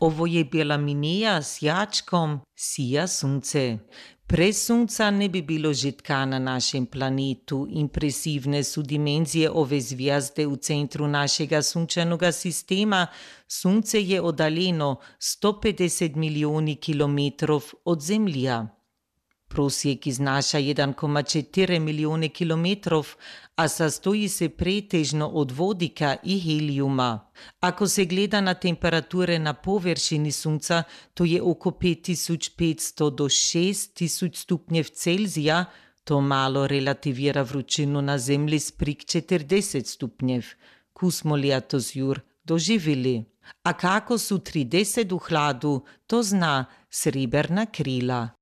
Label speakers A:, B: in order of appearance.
A: Ovo je bila minija s jačkom, sija sunce. Brez sunca ne bi bilo žitka na našem planetu. Impresivne su dimenzije ove zvijezde u centru našega sunčanega sistema. Sunce je odaljeno 150 milijoni kilometrov od Zemlje. Prosjek iznaša 1,4 milijone kilometrov, a sastoji se pretežno od vodika i helijuma. Ako se gleda na temperature na površini Sunca, to je oko 5500 do 6000 stupnjev Celzija, to malo relativira vročino na Zemlji s prek 40 stupnjev. Ko smo letos jur doživeli. A kako su 30 v hladu, to zna Srebrna krila.